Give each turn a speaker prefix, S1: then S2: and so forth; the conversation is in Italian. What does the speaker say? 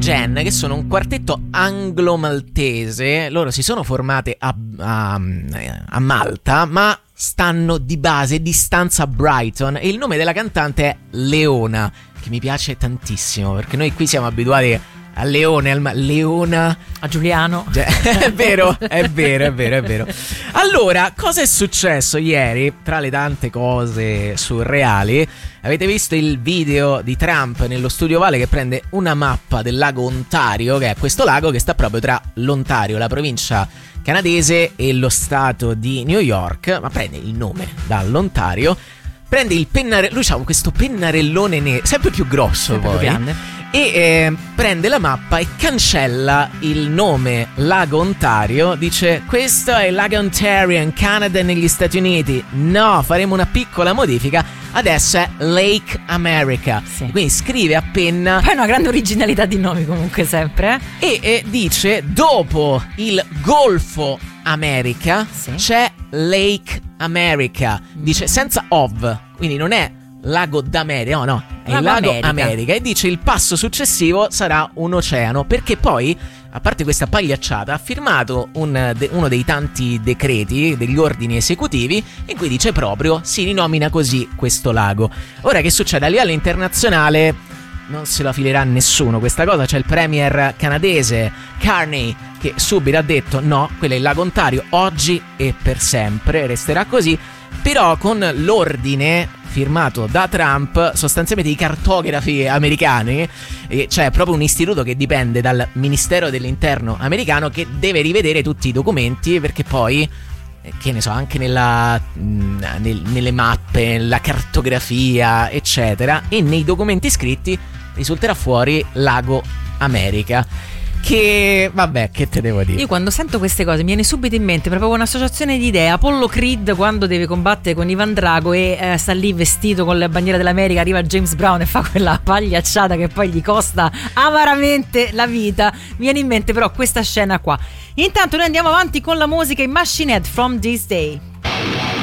S1: Gen, che sono un quartetto anglo-maltese. Loro si sono formate a Malta, ma stanno di base di stanza a Brighton, e il nome della cantante è Leona, che mi piace tantissimo, perché noi qui siamo abituati a Leone, Leona,
S2: a Giuliano.
S1: È vero. Allora, cosa è successo ieri? Tra le tante cose surreali, avete visto il video di Trump nello studio Ovale che prende una mappa del lago Ontario, che è questo lago che sta proprio tra l'Ontario, la provincia canadese, e lo stato di New York, ma prende il nome dall'Ontario, prende il pennarello, lui ha questo pennarellone sempre più grosso,
S2: sempre
S1: poi
S2: più grande,
S1: e prende la mappa e cancella il nome Lago Ontario. Dice: questo è il Lago Ontario in Canada e negli Stati Uniti. No, faremo una piccola modifica, adesso è Lake America.
S2: Sì.
S1: Quindi scrive a penna.
S2: Poi una grande originalità di nomi comunque sempre,
S1: E dice: dopo il Golfo America, sì, c'è Lake America. Dice senza ov, quindi non è Lago d'America, no, è il Lago America. E dice il passo successivo sarà un oceano, perché poi, a parte questa pagliacciata, ha firmato uno dei tanti decreti, degli ordini esecutivi, in cui dice proprio si rinomina così questo lago. Ora, che succede? A livello internazionale non se la filerà nessuno questa cosa. C'è il premier canadese Carney che subito ha detto no, quello è il Lago Ontario, oggi e per sempre resterà così. Però con l'ordine firmato da Trump, sostanzialmente i cartografi americani, c'è proprio un istituto che dipende dal Ministero dell'Interno americano che deve rivedere tutti i documenti, perché poi, che ne so, anche nelle mappe, la cartografia eccetera, e nei documenti scritti risulterà fuori Lago America. Che vabbè, che te devo dire?
S2: Io quando sento queste cose mi viene subito in mente proprio un'associazione di idee. Apollo Creed quando deve combattere con Ivan Drago e sta lì vestito con la bandiera dell'America, arriva James Brown e fa quella pagliacciata che poi gli costa amaramente la vita. Mi viene in mente però questa scena qua. Intanto noi andiamo avanti con la musica in Machine Head, From This Day.